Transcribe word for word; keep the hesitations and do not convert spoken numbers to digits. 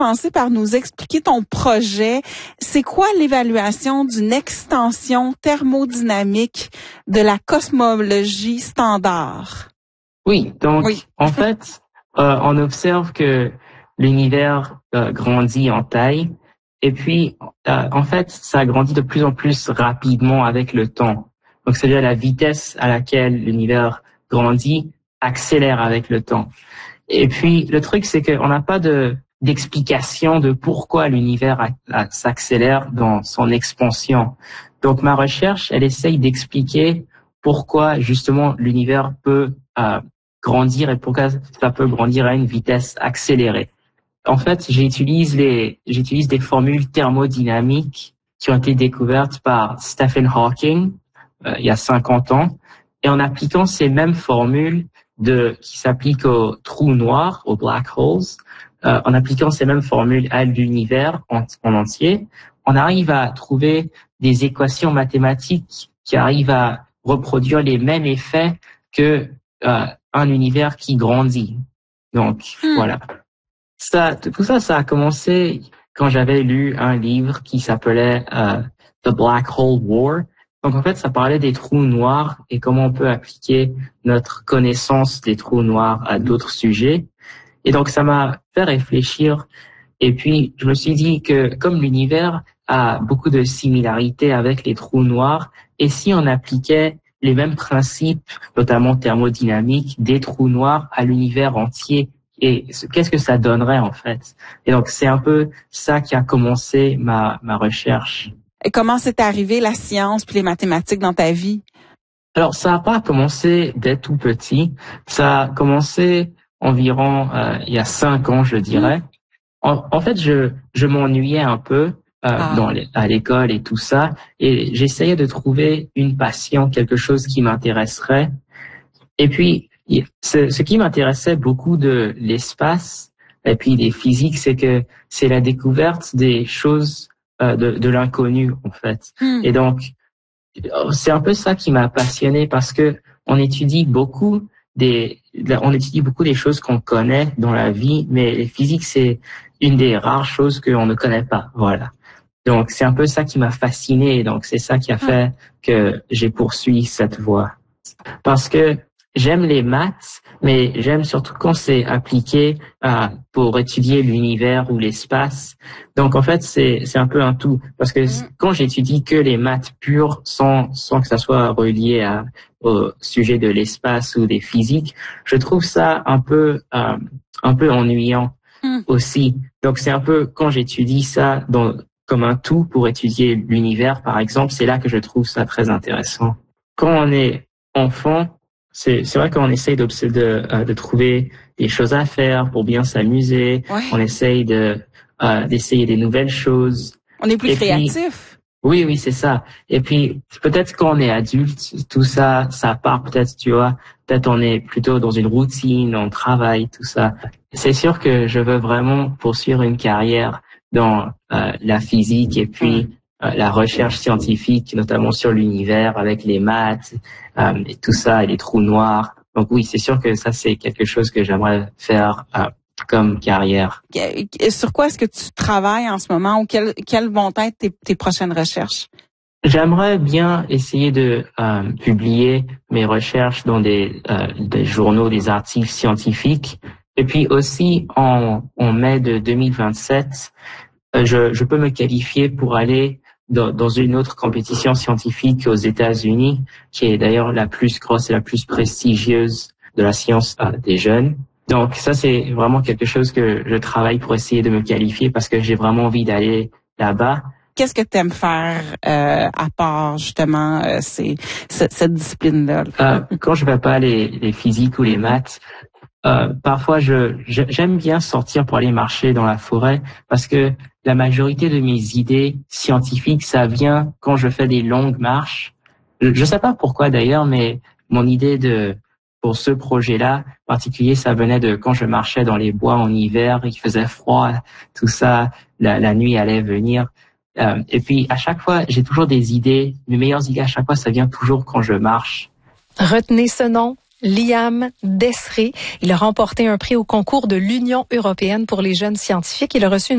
commencer par nous expliquer ton projet. C'est quoi l'évaluation d'une extension thermodynamique de la cosmologie standard? Oui, donc oui. en fait, euh, on observe que l'univers euh, grandit en taille et puis euh, en fait, ça grandit de plus en plus rapidement avec le temps. Donc c'est-à-dire la vitesse à laquelle l'univers grandit accélère avec le temps. Et puis le truc, c'est qu'on n'a pas de d'explication de pourquoi l'univers a, a, s'accélère dans son expansion. Donc ma recherche, elle essaye d'expliquer pourquoi justement l'univers peut euh, grandir et pourquoi ça peut grandir à une vitesse accélérée. En fait, j'utilise les j'utilise des formules thermodynamiques qui ont été découvertes par Stephen Hawking euh, il y a cinquante ans, et en appliquant ces mêmes formules de qui s'appliquent aux trous noirs, aux black holes, euh, en appliquant ces mêmes formules à l'univers en, en entier, on arrive à trouver des équations mathématiques qui arrivent à reproduire les mêmes effets que euh, un univers qui grandit. Donc hmm. voilà. Ça, tout ça, ça a commencé quand j'avais lu un livre qui s'appelait euh, The Black Hole War. Donc en fait, ça parlait des trous noirs et comment on peut appliquer notre connaissance des trous noirs à d'autres sujets. Et donc ça m'a fait réfléchir. Et puis je me suis dit que comme l'univers a beaucoup de similarités avec les trous noirs, et si on appliquait les mêmes principes, notamment thermodynamiques, des trous noirs à l'univers entier, et qu'est-ce que ça donnerait en fait? Et donc c'est un peu ça qui a commencé ma ma recherche. Et comment c'est arrivé la science puis les mathématiques dans ta vie? Alors ça n'a pas commencé dès tout petit. Ça a commencé environ euh, il y a cinq ans, je dirais. Mmh. En, en fait, je je m'ennuyais un peu euh, ah. dans les, à l'école et tout ça, et j'essayais de trouver une passion, quelque chose qui m'intéresserait. Et puis ce, ce qui m'intéressait beaucoup de l'espace et puis des physiques, c'est que c'est la découverte des choses euh, de, de l'inconnu en fait. Mm. Et donc c'est un peu ça qui m'a passionné parce que on étudie beaucoup des, on étudie beaucoup des choses qu'on connaît dans la vie, mais les physiques c'est une des rares choses qu'on ne connaît pas. Voilà. Donc c'est un peu ça qui m'a fasciné. Et donc c'est ça qui a fait mm. que j'ai poursuivi cette voie. Parce que j'aime les maths, mais j'aime surtout quand c'est appliqué euh, pour étudier l'univers ou l'espace. Donc en fait, c'est c'est un peu un tout. Parce que mmh. quand j'étudie que les maths pures, sans sans que ça soit relié à, au sujet de l'espace ou des physiques, je trouve ça un peu euh, un peu ennuyant mmh. aussi. Donc c'est un peu quand j'étudie ça dans, comme un tout pour étudier l'univers, par exemple, c'est là que je trouve ça très intéressant. Quand on est enfant, C'est, c'est vrai qu'on essaye de, de, de trouver des choses à faire pour bien s'amuser. Ouais. On essaye de, euh, d'essayer des nouvelles choses. On est plus Et créatif. Puis, oui, oui, c'est ça. Et puis, peut-être quand on est adulte, tout ça, ça part peut-être, tu vois, peut-être on est plutôt dans une routine, on travaille, tout ça. C'est sûr que je veux vraiment poursuivre une carrière dans euh, la physique et puis mmh. la recherche scientifique, notamment sur l'univers avec les maths euh, et tout ça, et les trous noirs. Donc oui, c'est sûr que ça, c'est quelque chose que j'aimerais faire euh, comme carrière. Sur quoi est-ce que tu travailles en ce moment ou quelles, quelles vont être tes, tes prochaines recherches? J'aimerais bien essayer de euh, publier mes recherches dans des, euh, des journaux, des articles scientifiques. Et puis aussi, en, en mai de deux mille vingt-sept, euh, je, je peux me qualifier pour aller dans, dans une autre compétition scientifique aux États-Unis, qui est d'ailleurs la plus grosse et la plus prestigieuse de la science euh, des jeunes. Donc ça, c'est vraiment quelque chose que je travaille pour essayer de me qualifier parce que j'ai vraiment envie d'aller là-bas. Qu'est-ce que tu aimes faire euh, à part justement euh, ces, cette, cette discipline-là? Euh, quand je fais pas les, les physiques ou les maths, euh, parfois je, je j'aime bien sortir pour aller marcher dans la forêt parce que la majorité de mes idées scientifiques, ça vient quand je fais des longues marches. Je, je sais pas pourquoi d'ailleurs, mais mon idée de pour ce projet-là en particulier, ça venait de quand je marchais dans les bois en hiver, il faisait froid, tout ça, la, la nuit allait venir. Euh, et puis, à chaque fois, j'ai toujours des idées. Mes meilleures idées, à chaque fois, ça vient toujours quand je marche. Retenez ce nom, Liam Desré. Il a remporté un prix au concours de l'Union européenne pour les jeunes scientifiques. Il a reçu une